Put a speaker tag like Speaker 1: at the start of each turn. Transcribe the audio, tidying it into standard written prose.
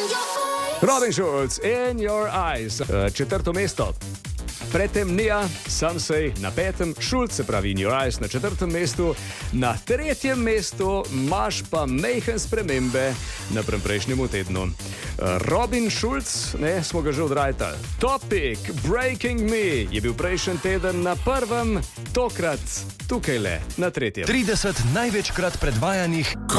Speaker 1: Robin Schulz, In Your Eyes, četrto mesto. Predtem Nia, Somsay na petem, Schulz, se pravi In Your Eyes na četrtem mestu, na tretjem mestu imaš pa mejhen spremembe na prejšnjem tednu. Robin Schulz, ne, smo ga že odrajtali. Topic, Breaking Me, je bil prejšnji teden na prvem, tokrat tukaj le na tretjem.
Speaker 2: 30 največkrat predvajanih